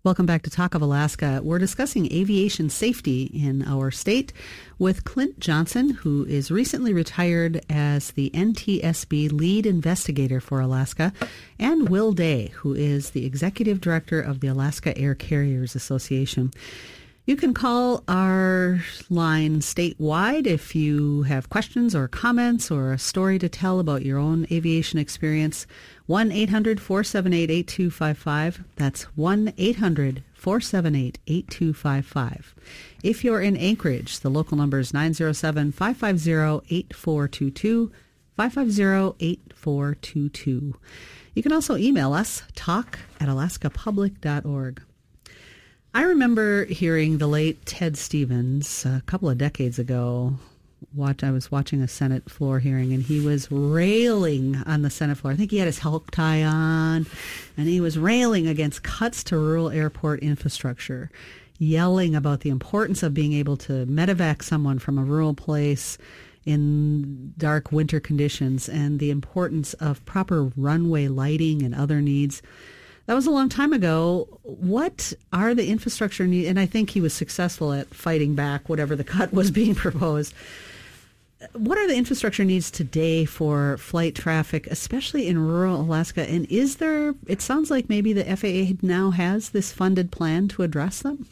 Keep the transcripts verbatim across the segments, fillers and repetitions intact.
Welcome back to Talk of Alaska. We're discussing aviation safety in our state with Clint Johnson, who is recently retired as the N T S B lead investigator for Alaska, and Will Day, who is the executive director of the Alaska Air Carriers Association. You can call our line statewide if you have questions or comments or a story to tell about your own aviation experience. one eight hundred four seven eight eight two five five. That's one eight hundred four seven eight eight two five five. If you're in Anchorage, the local number is nine zero seven, five five zero, eight four two two, five five zero, eight four two two. You can also email us, talk at alaska public dot org. I remember hearing the late Ted Stevens a couple of decades ago. Watch, I was watching a Senate floor hearing, and he was railing on the Senate floor. I think he had his Hulk tie on, and he was railing against cuts to rural airport infrastructure, yelling about the importance of being able to medevac someone from a rural place in dark winter conditions, and the importance of proper runway lighting and other needs. That was a long time ago. What are the infrastructure needs? And I think he was successful at fighting back whatever the cut was being proposed. What are the infrastructure needs today for flight traffic, especially in rural Alaska? And is there, it sounds like maybe the F A A now has this funded plan to address them?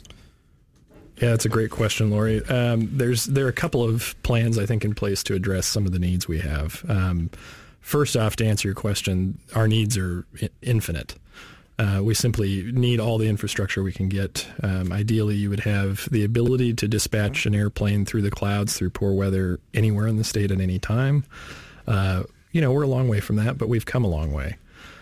Yeah, that's a great question, Lori. Um, there's there are a couple of plans, I think, in place to address some of the needs we have. Um, first off, to answer your question, our needs are I- infinite. Uh, we simply need all the infrastructure we can get. Um, ideally, you would have the ability to dispatch an airplane through the clouds, through poor weather, anywhere in the state at any time. Uh, you know, we're a long way from that, but we've come a long way.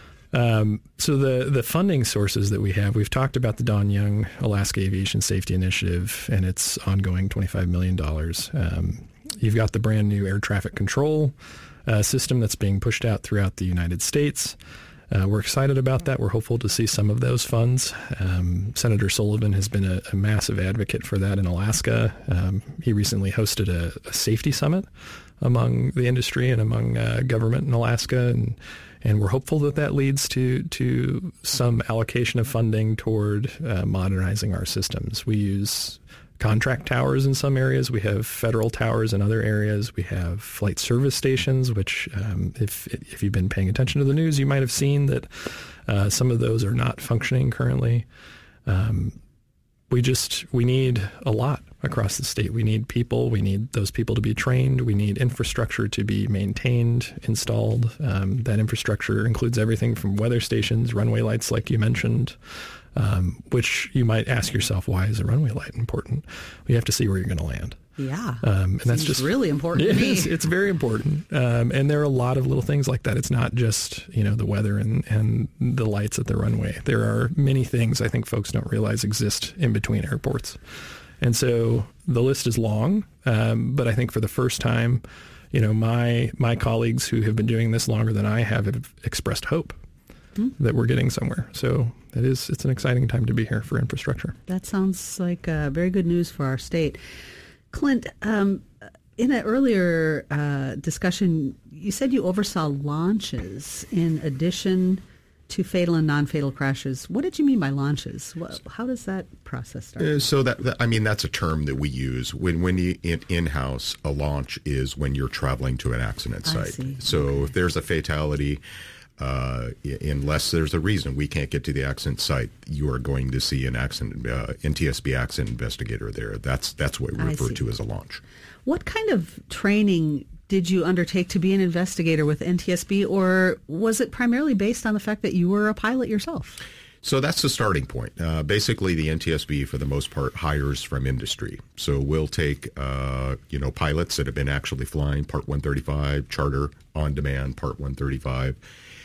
Um, so the, the funding sources that we have, we've talked about the Don Young Alaska Aviation Safety Initiative and its ongoing twenty-five million dollars. Um, you've got the brand new air traffic control uh, system that's being pushed out throughout the United States. Uh, we're excited about that. We're hopeful to see some of those funds. Um, Senator Sullivan has been a, a massive advocate for that in Alaska. Um, he recently hosted a, a safety summit among the industry and among uh, government in Alaska, and and we're hopeful that that leads to to some allocation of funding toward uh, modernizing our systems. We use contract towers in some areas. We have federal towers in other areas. We have flight service stations, which um, if if you've been paying attention to the news, you might have seen that uh, some of those are not functioning currently. Um, we just, we need a lot across the state. We need people. We need those people to be trained. We need infrastructure to be maintained, installed. Um, that infrastructure includes everything from weather stations, runway lights, like you mentioned, Um, which you might ask yourself, why is a runway light important? Well, you have to see where you're going to land. Yeah, um, and that's Seems just really important it to me. is, it's very important, um, and there are a lot of little things like that. It's not just, you know, the weather and, and the lights at the runway. There are many things I think folks don't realize exist in between airports, and so the list is long. Um, but I think for the first time, you know, my my colleagues who have been doing this longer than I have have expressed hope that we're getting somewhere. So it is, it's an exciting time to be here for infrastructure. That sounds like uh, very good news for our state. Clint, um, in an earlier uh, discussion, you said you oversaw launches in addition to fatal and non-fatal crashes. What did you mean by launches? What, how does that process start? Uh, so that, that, I mean, that's a term that we use when when you in, in-house. A launch is when you're traveling to an accident I site. see. So Okay. if there's a fatality, uh, unless there's a reason we can't get to the accident site, you are going to see an accident uh, N T S B accident investigator there. That's that's what we I refer see. to as a launch. What kind of training did you undertake to be an investigator with N T S B, or was it primarily based on the fact that you were a pilot yourself? So that's the starting point. Uh, basically, the N T S B, for the most part, hires from industry. So we'll take, uh, you know, pilots that have been actually flying Part one thirty-five, charter, on-demand, Part one thirty-five,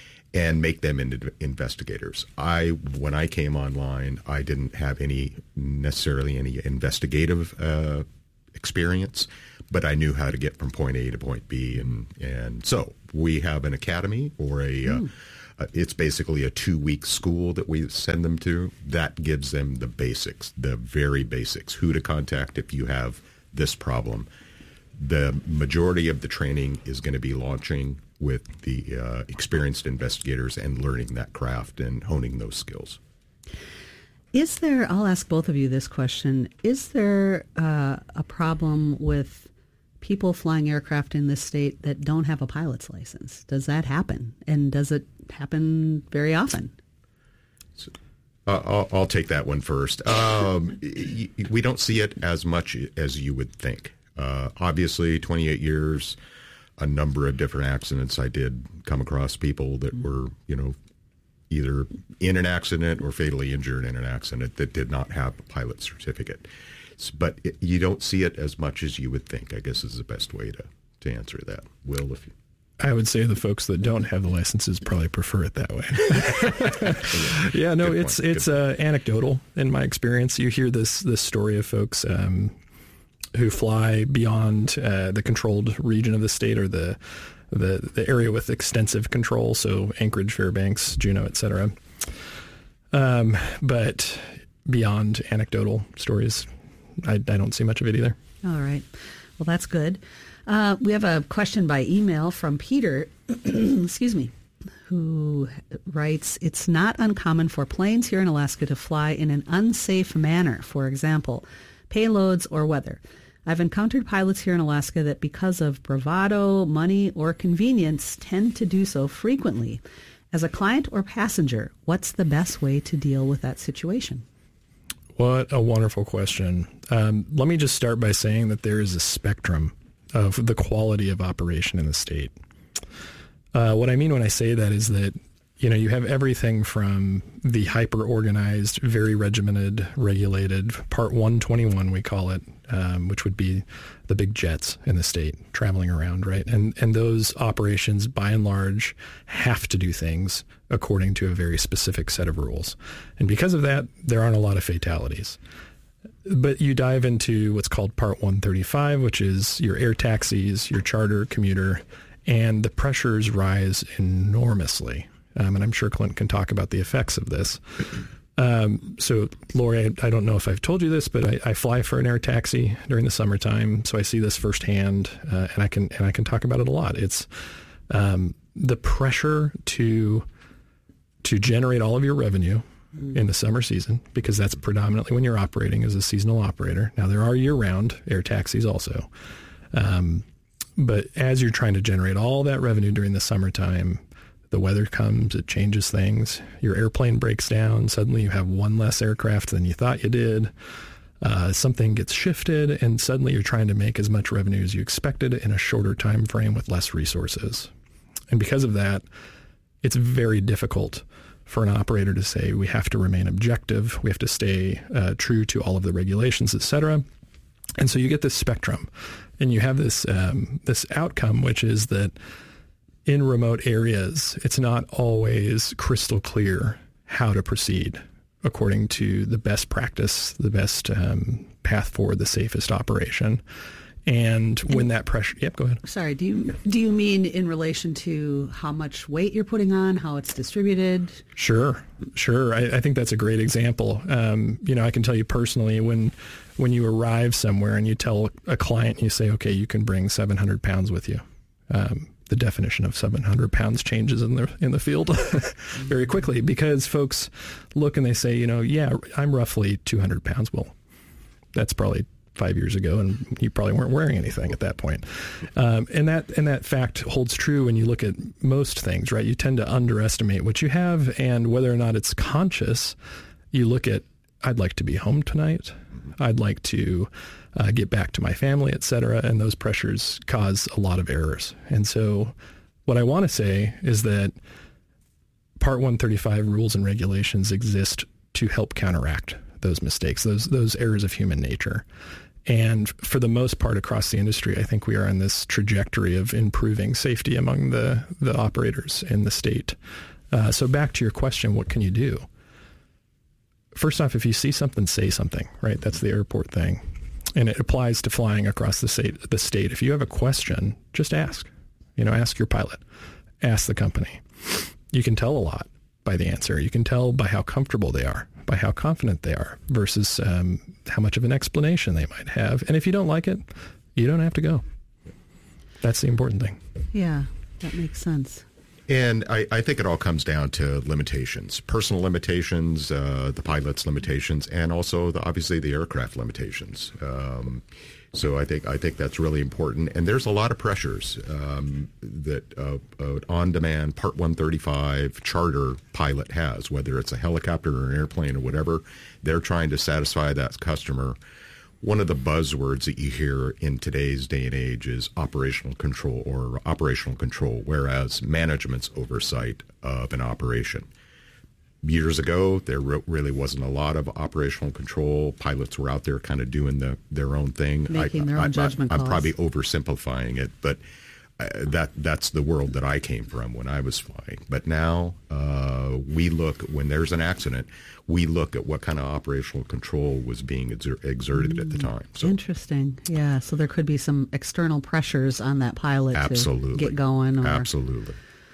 and make them into investigators. I, when I came online, I didn't have any necessarily any investigative uh, experience, but I knew how to get from point A to point B, and and so we have an academy or a. Mm. Uh, Uh, it's basically a two-week school that we send them to. That gives them the basics, the very basics, who to contact if you have this problem. The majority of the training is going to be launching with the uh, experienced investigators and learning that craft and honing those skills. Is there, I'll ask both of you this question, is there uh, a problem with people flying aircraft in this state that don't have a pilot's license? Does that happen? And does it happen very often? So, uh, I'll, I'll take that one first. Um, we don't see it as much as you would think. Uh, obviously, twenty-eight years, a number of different accidents. I did come across people that were, you know, either in an accident or fatally injured in an accident that did not have a pilot certificate. But it, you don't see it as much as you would think, I guess is the best way to, to answer that. Will, if you... I would say the folks that don't have the licenses probably prefer it that way. yeah, no, Good it's point. it's uh, anecdotal in my experience. You hear this this story of folks um, who fly beyond uh, the controlled region of the state or the, the the area with extensive control, so Anchorage, Fairbanks, Juneau, et cetera. Um, but beyond anecdotal stories, I, I don't see much of it either. All right. Well, that's good. Uh, we have a question by email from Peter, excuse me, who writes, it's not uncommon for planes here in Alaska to fly in an unsafe manner, for example, payloads or weather. I've encountered pilots here in Alaska that because of bravado, money, or convenience tend to do so frequently. As a client or passenger, what's the best way to deal with that situation? What a wonderful question. Um, let me just start by saying that there is a spectrum of the quality of operation in the state. Uh, what I mean when I say that is that, you know, you have everything from the hyper-organized, very regimented, regulated, Part one twenty-one we call it, um, which would be the big jets in the state traveling around, right? And and those operations, by and large, have to do things according to a very specific set of rules. And because of that, there aren't a lot of fatalities. But you dive into what's called Part one thirty-five, which is your air taxis, your charter, commuter, and the pressures rise enormously. Um, and I'm sure Clint can talk about the effects of this. Um, so, Lori, I, I don't know if I've told you this, but I, I fly for an air taxi during the summertime, so I see this firsthand, uh, and I can and I can talk about it a lot. It's um, the pressure to to generate all of your revenue in the summer season, because that's predominantly when you're operating as a seasonal operator. Now, there are year-round air taxis also. Um, but as you're trying to generate all that revenue during the summertime, the weather comes, it changes things. Your airplane breaks down. Suddenly you have one less aircraft than you thought you did. Uh, something gets shifted, and suddenly you're trying to make as much revenue as you expected in a shorter time frame with less resources. And because of that, it's very difficult for an operator to say, we have to remain objective, we have to stay uh, true to all of the regulations, et cetera. And so you get this spectrum, and you have this um, this outcome, which is that in remote areas, it's not always crystal clear how to proceed according to the best practice, the best um, path forward, the safest operation. And when that pressure, yep, go ahead. Sorry, do you do you mean in relation to how much weight you're putting on, how it's distributed? Sure, sure. I, I think that's a great example. Um, you know, I can tell you personally, when when you arrive somewhere and you tell a client, you say, okay, you can bring seven hundred pounds with you. Um, the definition of seven hundred pounds changes in the in the field very quickly, because folks look and they say, you know, yeah, I'm roughly two hundred pounds. Well, that's probably five years ago, and you probably weren't wearing anything at that point. Um, and that and that fact holds true when you look at most things, right? You tend to underestimate what you have, and whether or not it's conscious, you look at, I'd like to be home tonight. I'd like to uh, get back to my family, et cetera. And those pressures cause a lot of errors. And so what I want to say is that Part one thirty-five rules and regulations exist to help counteract those mistakes, those those errors of human nature. And for the most part across the industry, I think we are on this trajectory of improving safety among the, the operators in the state. Uh, so back to your question, what can you do? First off, if you see something, say something, right? That's the airport thing. And it applies to flying across the state. The state. If you have a question, just ask. You know, ask your pilot. Ask the company. You can tell a lot by the answer. You can tell by how comfortable they are, by how confident they are, versus um, how much of an explanation they might have. And if you don't like it, you don't have to go. That's the important thing. Yeah, that makes sense. And I, I think it all comes down to limitations, personal limitations, uh, the pilot's limitations, and also the, obviously the aircraft limitations. Um, so I think I think that's really important. And there's a lot of pressures um, that uh, an on-demand Part one thirty-five charter pilot has, whether it's a helicopter or an airplane or whatever. They're trying to satisfy that customer. One of the buzzwords that you hear in today's day and age is operational control or operational control, whereas management's oversight of an operation. Years ago, there re- really wasn't a lot of operational control. Pilots were out there kind of doing the, their own thing. Making I, their own I, judgment I, I'm calls. probably oversimplifying it, but uh, that that's the world that I came from when I was flying. But now uh, we look, when there's an accident, we look at what kind of operational control was being exer- exerted mm, at the time. So, interesting. Yeah, so there could be some external pressures on that pilot absolutely. to get going. Or... Absolutely.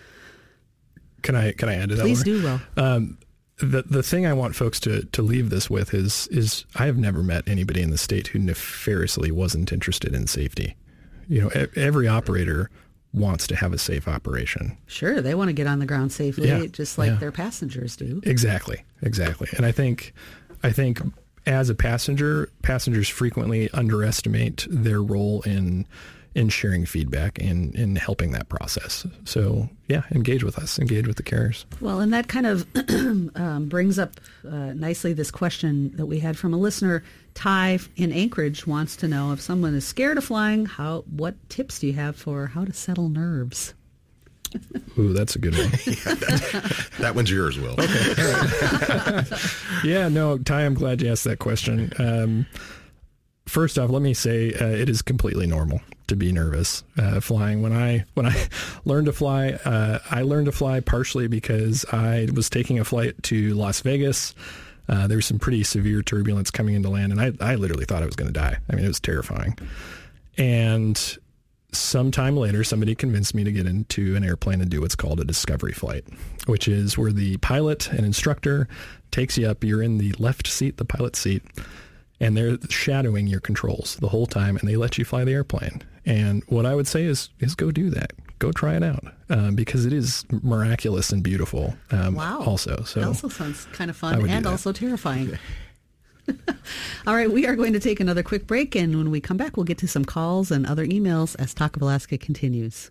Can I can I add to that? Please Laura? do, Will. Um, the the thing I want folks to, to leave this with is is I have never met anybody in the state who nefariously wasn't interested in safety. You know, e- every operator wants to have a safe operation. Sure, they want to get on the ground safely, Yeah, just like yeah. their passengers do. Exactly, exactly. And I think I think as a passenger, passengers frequently underestimate their role in in sharing feedback and in helping that process. So, yeah, engage with us, engage with the carriers. Well, and that kind of um, brings up uh, nicely this question that we had from a listener. Ty in Anchorage wants to know if someone is scared of flying, how what tips do you have for how to settle nerves? Ooh, that's a good one. yeah, that, that one's yours, Will. Okay. Yeah, no, Ty, I'm glad you asked that question. Um, first off, let me say uh, it is completely normal to be nervous uh, flying. When I when I learned to fly, uh, I learned to fly partially because I was taking a flight to Las Vegas. Uh, there was some pretty severe turbulence coming into land, and I, I literally thought I was going to die. I mean, it was terrifying. And sometime later, somebody convinced me to get into an airplane and do what's called a discovery flight, which is where the pilot and instructor takes you up. You're in the left seat, the pilot seat, and they're shadowing your controls the whole time, and they let you fly the airplane. And what I would say is, is go do that. Go try it out um, because it is miraculous and beautiful. Um, wow. Also, so that also sounds kind of I fun would do and that. also terrifying. All right, we are going to take another quick break, and when we come back, we'll get to some calls and other emails as Talk of Alaska continues.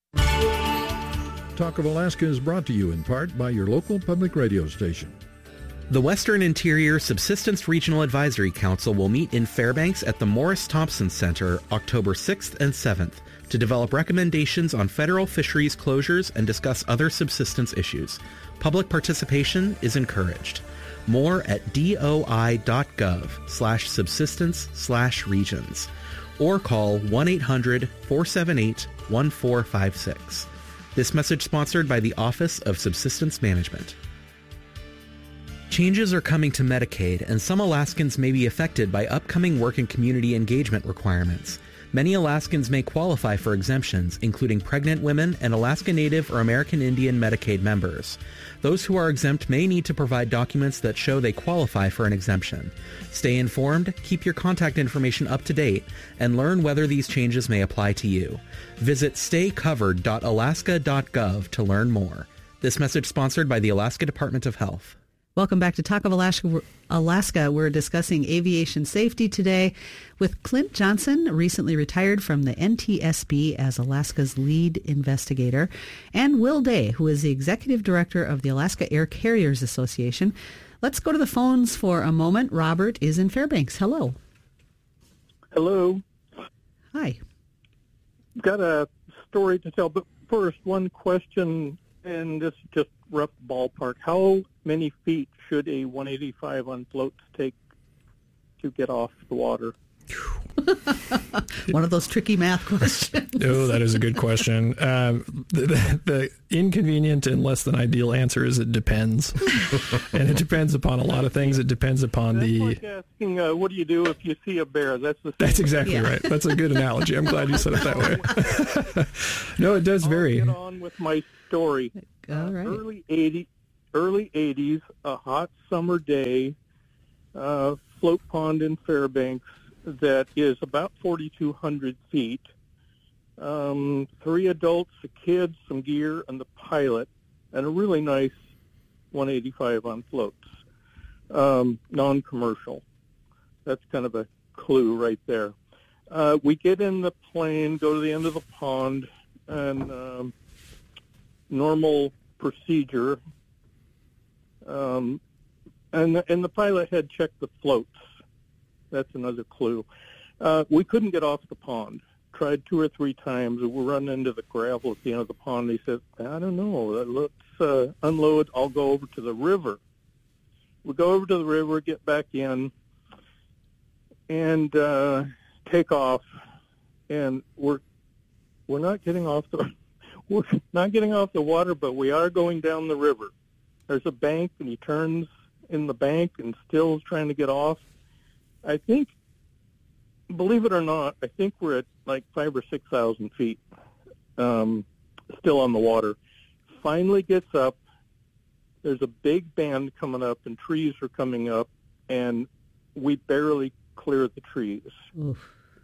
Talk of Alaska is brought to you in part by your local public radio station. The Western Interior Subsistence Regional Advisory Council will meet in Fairbanks at the Morris Thompson Center October sixth and seventh to develop recommendations on federal fisheries closures and discuss other subsistence issues. Public participation is encouraged. More at doi.gov slash subsistence slash regions or call one eight hundred four seven eight one four five six. This message sponsored by the Office of Subsistence Management. Changes are coming to Medicaid, and some Alaskans may be affected by upcoming work and community engagement requirements. Many Alaskans may qualify for exemptions, including pregnant women and Alaska Native or American Indian Medicaid members. Those who are exempt may need to provide documents that show they qualify for an exemption. Stay informed, keep your contact information up to date, and learn whether these changes may apply to you. Visit stay covered dot alaska dot gov to learn more. This message sponsored by the Alaska Department of Health. Welcome back to Talk of Alaska. Alaska. We're discussing aviation safety today with Clint Johnson, recently retired from the N T S B as Alaska's lead investigator, and Will Day, who is the executive director of the Alaska Air Carriers Association. Let's go to the phones for a moment. Robert is in Fairbanks. Hello. Hello. Hi. Got a story to tell, but first, one question, and this is just rough ballpark. How many feet should a one eighty-five on floats take to get off the water? One of those tricky math questions. Oh, that is a good question. Um, the, the, the inconvenient and less than ideal answer is it depends. And it depends upon a lot of things. It depends upon That's the... like asking, uh, what do you do if you see a bear? That's the same. That's exactly Yeah. right. That's a good analogy. I'm glad you said it that way. No, it does vary. I'll get on with my story. All right. Uh, early eighties, early eighties, a hot summer day, uh, float pond in Fairbanks that is about forty-two hundred feet. um, three adults, a kid, some gear, and the pilot, and a really nice one eighty-five on floats, um, non-commercial. That's kind of a clue right there. Uh, we get in the plane, go to the end of the pond, and um, normal procedure. Um, and, the, and the pilot had checked the floats. That's another clue. Uh, we couldn't get off the pond. Tried two or three times. We run into the gravel at the end of the pond. He said, I don't know. Let's uh, unload. I'll go over to the river. We go over to the river, get back in, and uh, take off. And we're we're not getting off the we're not getting off the water, but we are going down the river. There's a bank, and he turns in the bank and still is trying to get off. I think, believe it or not, I think we're at like five or six thousand feet, um, still on the water. Finally gets up. There's a big band coming up, and trees are coming up, and we barely clear the trees. Oof.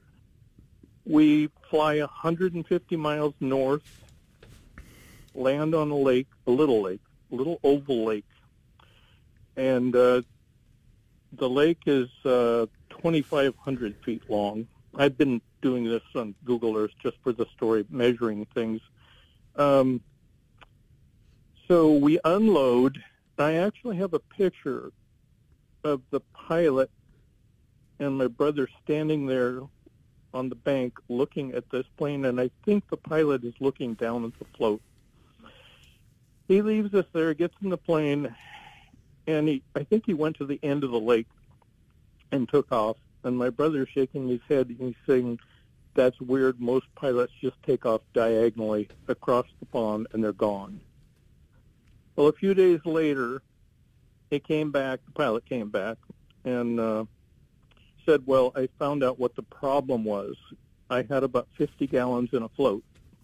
We fly one hundred fifty miles north, land on a lake, a little lake, a little oval lake, and uh, the lake is uh, twenty-five hundred feet long. I've been doing this on Google Earth just for the story, measuring things. Um, so we unload. I actually have a picture of the pilot and my brother standing there on the bank looking at this plane, and I think the pilot is looking down at the float. He leaves us there, gets in the plane, and he, I think he went to the end of the lake and took off. And my brother's shaking his head, and he's saying, that's weird. Most pilots just take off diagonally across the pond, and they're gone. Well, a few days later, he came back, the pilot came back, and uh, said, well, I found out what the problem was. I had about fifty gallons in a float.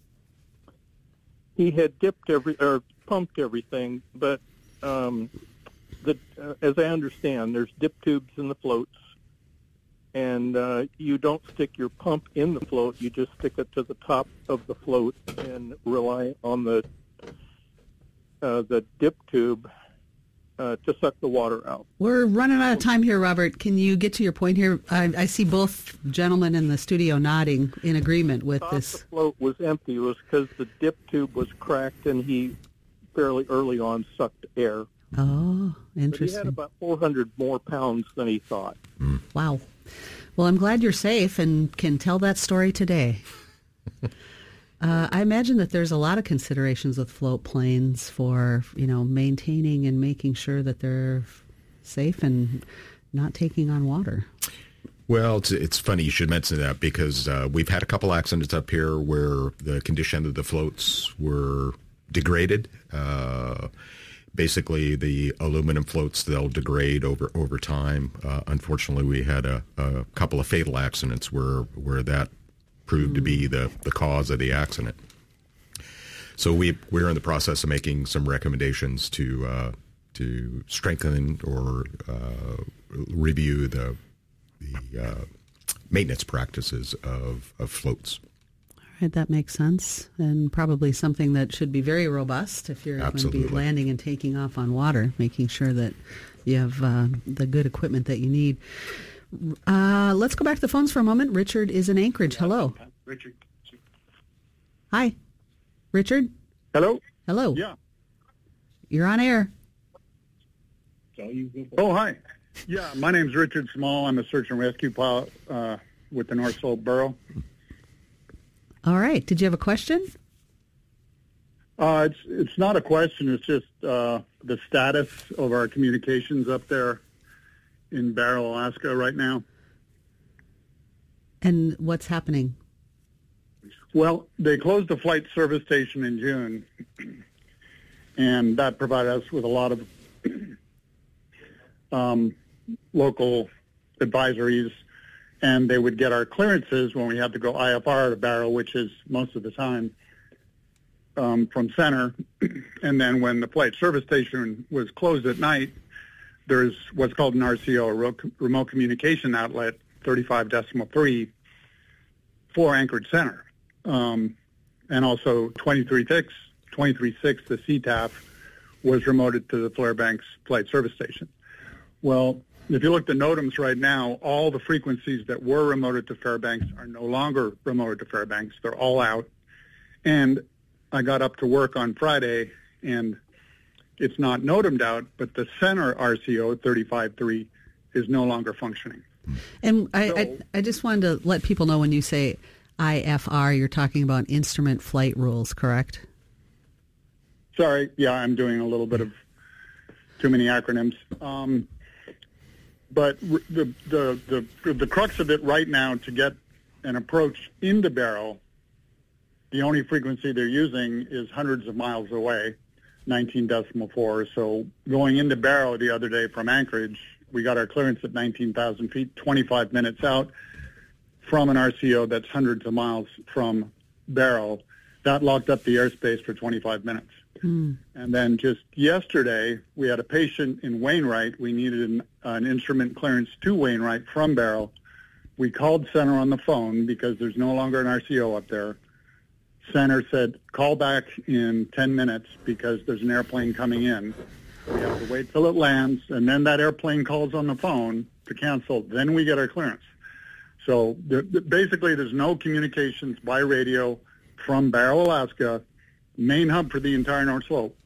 He had dipped every, or pumped everything, but um, the, uh, as I understand, there's dip tubes in the floats, and uh, you don't stick your pump in the float. You just stick it to the top of the float and rely on the uh, the dip tube uh, to suck the water out. We're running out of time here, Robert. Can you get to your point here? I, I see both gentlemen in the studio nodding in agreement with the top this. The float was empty. It was because the dip tube was cracked, and he fairly early on sucked air. Oh, But interesting. he had about four hundred more pounds than he thought. Wow. Well, I'm glad you're safe and can tell that story today. uh, I imagine that there's a lot of considerations with float planes for, you know, maintaining and making sure that they're safe and not taking on water. Well, it's, it's funny you should mention that because uh, we've had a couple accidents up here where the condition of the floats were degraded. Uh, basically, the aluminum floats, they'll degrade over over time. Uh, unfortunately, we had a, a couple of fatal accidents where where that proved mm. to be the, the cause of the accident. So we we're in the process of making some recommendations to uh, to strengthen or uh, review the the uh, maintenance practices of, of floats. All right, that makes sense, and probably something that should be very robust if you're Absolutely. going to be landing and taking off on water, making sure that you have uh, the good equipment that you need. Uh, let's go back to the phones for a moment. Richard is in Anchorage. Hello. Richard. Hi. Richard? Hello? Hello. Yeah. You're on air. Oh, hi. Yeah, my name's Richard Small. I'm a search and rescue pilot uh, with the North Slope Borough. All right. Did you have a question? Uh, it's it's not a question. It's just uh, the status of our communications up there in Barrow, Alaska right now. And what's happening? Well, they closed the flight service station in June, and that provided us with a lot of um, local advisories, and they would get our clearances when we had to go I F R to Barrow, which is most of the time um, from center. And then when the flight service station was closed at night, there's what's called an R C O, a remote communication outlet, thirty-five decimal three, for Anchorage Center. um, and also twenty-three six, the C T A F, was remoted to the Fairbanks Flight Service Station. Well, if you look at NOTAMs right now, all the frequencies that were remoted to Fairbanks are no longer remoted to Fairbanks. They're all out. And I got up to work on Friday, and it's not NOTAMed out, but the center R C O, thirty-five three, is no longer functioning. And I, So- I, I just wanted to let people know when you say I F R, you're talking about Instrument Flight Rules, correct? Sorry, yeah, I'm doing a little bit of too many acronyms. Um, but r- the, the the the crux of it right now, to get an approach into Barrow, the only frequency they're using is hundreds of miles away, nineteen decimal four. So going into Barrow the other day from Anchorage, we got our clearance at nineteen thousand feet, twenty-five minutes out from an R C O that's hundreds of miles from Barrow. That locked up the airspace for twenty-five minutes. Mm. And then just yesterday, we had a patient in Wainwright. We needed an, an instrument clearance to Wainwright from Barrow. We called Center on the phone because there's no longer an R C O up there. Center said, call back in ten minutes because there's an airplane coming in. We have to wait till it lands, and then that airplane calls on the phone to cancel. Then we get our clearance. So the, the, basically, there's no communications by radio from Barrow, Alaska, main hub for the entire North Slope,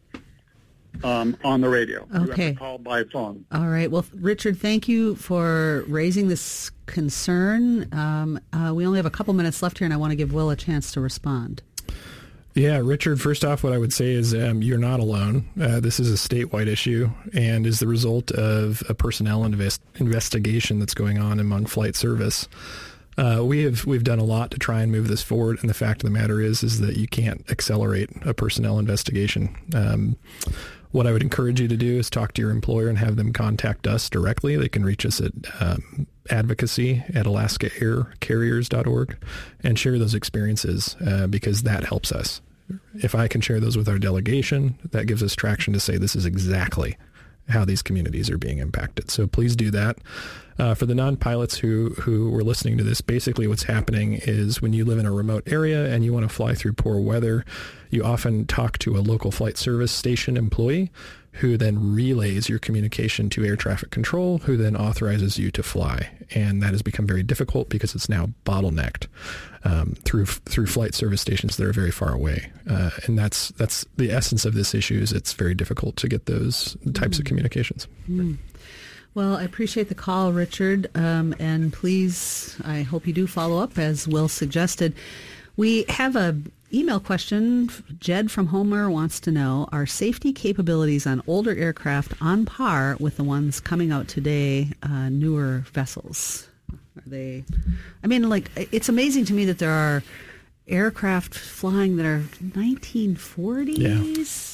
um, on the radio. You have Okay. to call by phone. All right. Well, Richard, thank you for raising this concern. Um, uh, we only have a couple minutes left here, and I want to give Will a chance to respond. Yeah, Richard, first off, what I would say is um, you're not alone. Uh, this is a statewide issue and is the result of a personnel invest- investigation that's going on among flight service. Uh, we have we've done a lot to try and move this forward, and the fact of the matter is is that you can't accelerate a personnel investigation. Um, what I would encourage you to do is talk to your employer and have them contact us directly. They can reach us at um, advocacy at alaska air carriers dot org and share those experiences uh, because that helps us. If I can share those with our delegation, that gives us traction to say this is exactly how these communities are being impacted. So please do that. Uh, for the non-pilots who, who were listening to this, basically what's happening is when you live in a remote area and you want to fly through poor weather, you often talk to a local flight service station employee who then relays your communication to air traffic control, who then authorizes you to fly. And that has become very difficult because it's now bottlenecked um, through through flight service stations that are very far away. Uh, and that's that's the essence of this issue is it's very difficult to get those types mm. of communications. Mm. Well, I appreciate the call, Richard. Um, and please, I hope you do follow up, as Will suggested. We have a email question. Jed from Homer wants to know, are safety capabilities on older aircraft on par with the ones coming out today, uh, newer vessels? Are they, I mean, like, it's amazing to me that there are aircraft flying that are nineteen forties. Yeah.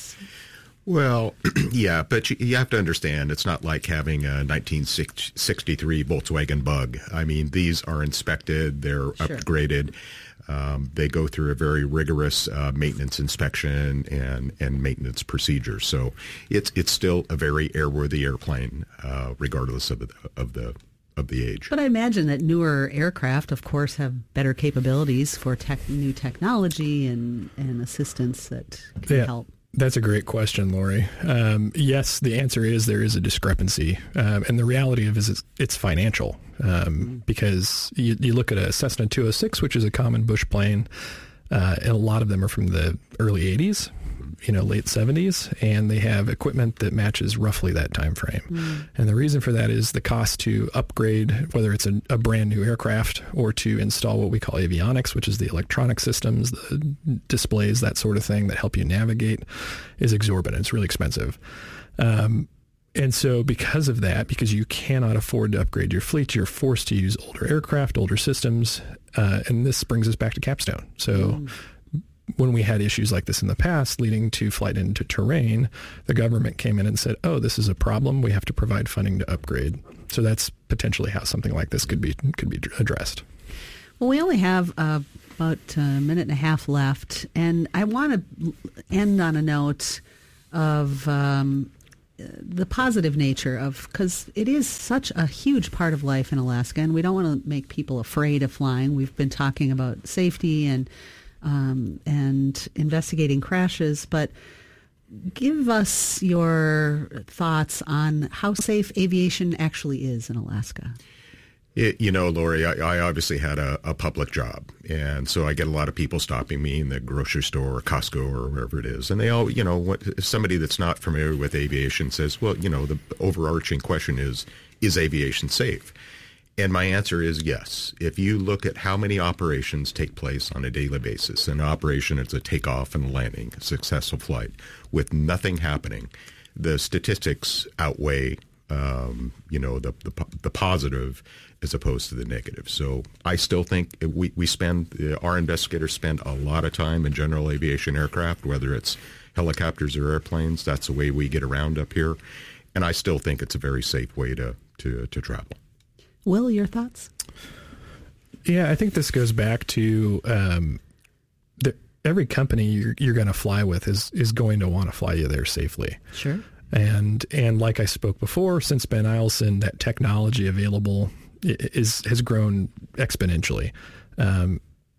Well, yeah, but you, you have to understand it's not like having a nineteen sixty-three Volkswagen Bug. I mean, these are inspected, they're Sure. upgraded. Um, they go through a very rigorous uh, maintenance inspection and, and maintenance procedure. So it's it's still a very airworthy airplane, uh, regardless of the of the of the age. But I imagine that newer aircraft, of course, have better capabilities for tech, new technology and, and assistance that can Yeah. help. That's a great question, Lori. Um, yes, the answer is there is a discrepancy. Um, and the reality of it is it's, it's financial um, mm-hmm. because you, you look at a Cessna two oh six, which is a common bush plane, uh, and a lot of them are from the early eighties, you know, late seventies, and they have equipment that matches roughly that time frame. Mm. And the reason for that is the cost to upgrade, whether it's a, a brand new aircraft or to install what we call avionics, which is the electronic systems, the displays, that sort of thing that help you navigate, is exorbitant. It's really expensive. Um, and so because of that, because you cannot afford to upgrade your fleet, you're forced to use older aircraft, older systems. Uh, and this brings us back to Capstone. So mm. when we had issues like this in the past leading to flight into terrain, the government came in and said, oh, this is a problem. We have to provide funding to upgrade. So that's potentially how something like this could be could be addressed. Well, we only have uh, about a minute and a half left, and I want to end on a note of um, the positive nature of, because it is such a huge part of life in Alaska, and we don't want to make people afraid of flying. We've been talking about safety and um, and investigating crashes. But give us your thoughts on how safe aviation actually is in Alaska. It, you know, Lori, I, I obviously had a, a public job, and so I get a lot of people stopping me in the grocery store or Costco or wherever it is, and they all, you know, what, somebody that's not familiar with aviation says, well, you know, the overarching question is, is aviation safe? And my answer is yes. If you look at how many operations take place on a daily basis, an operation is a takeoff and landing, a successful flight, with nothing happening, the statistics outweigh, um, you know, the, the the positive as opposed to the negative. So I still think we, we spend, our investigators spend a lot of time in general aviation aircraft, whether it's helicopters or airplanes. That's the way we get around up here. And I still think it's a very safe way to, to, to travel. Will, your thoughts? Yeah, I think this goes back to um, the, every company you're, you're going to fly with is, is going to want to fly you there safely. Sure. And and like I spoke before, since Ben Eielson, that technology available is has grown exponentially. Um,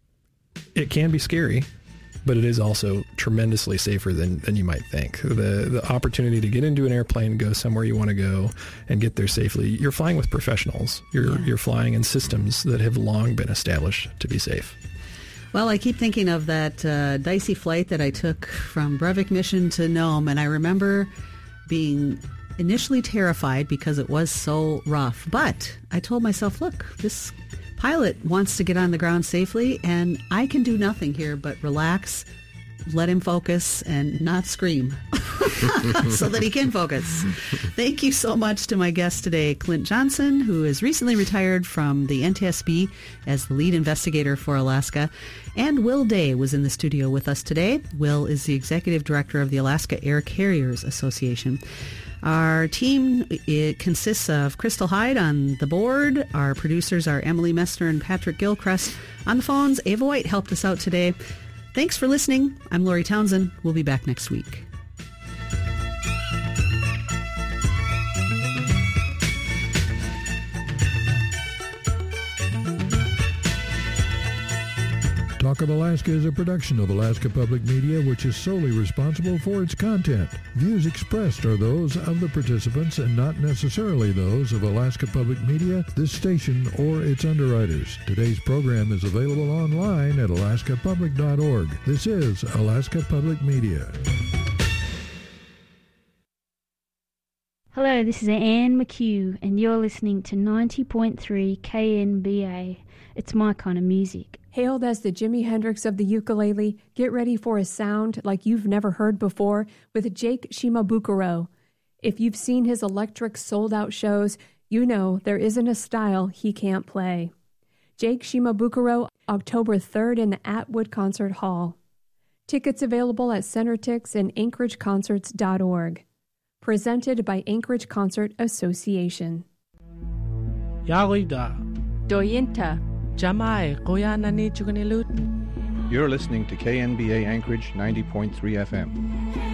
it can be scary, but it is also tremendously safer than, than you might think. The the opportunity to get into an airplane, go somewhere you want to go, and get there safely. You're flying with professionals. You're Yeah. you're flying in systems that have long been established to be safe. Well, I keep thinking of that uh, dicey flight that I took from Breivik Mission to Nome, and I remember being initially terrified because it was so rough. But I told myself, look, this pilot wants to get on the ground safely, and I can do nothing here but relax, let him focus, and not scream so that he can focus. Thank you so much to my guest today, Clint Johnson, who is recently retired from the N T S B as the lead investigator for Alaska. And Will Day was in the studio with us today. Will is the executive director of the Alaska Air Carriers Association. Our team, it consists of Crystal Hyde on the board. Our producers are Emily Messner and Patrick Gilchrist. On the phones, Ava White helped us out today. Thanks for listening. I'm Lori Townsend. We'll be back next week. Talk of Alaska is a production of Alaska Public Media, which is solely responsible for its content. Views expressed are those of the participants and not necessarily those of Alaska Public Media, this station, or its underwriters. Today's program is available online at alaska public dot org. This is Alaska Public Media. Hello, this is Anne McHugh, and you're listening to ninety point three K N B A. It's my kind of music. Hailed as the Jimi Hendrix of the ukulele, get ready for a sound like you've never heard before with Jake Shimabukuro. If you've seen his electric sold-out shows, you know there isn't a style he can't play. Jake Shimabukuro, October third in the Atwood Concert Hall. Tickets available at CenterTix and Anchorage Concerts dot org. Presented by Anchorage Concert Association. Yarida. Doyinta. Jamai, Koyanani Chugunilut. You're listening to K N B A Anchorage ninety point three F M.